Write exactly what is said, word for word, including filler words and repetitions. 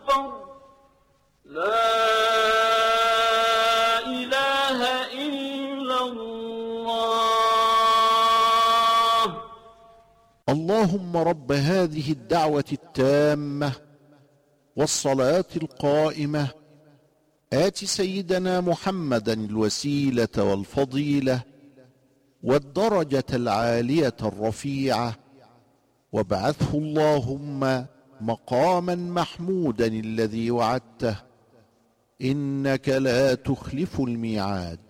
أكبر. لا إله إلا الله. اللهم رب هذه الدعوة التامة والصلاة القائمة آت سيدنا محمدا الوسيلة والفضيلة والدرجة العالية الرفيعة، وابعثه اللهم مقاما محمودا الذي وعدته، إنك لا تخلف الميعاد.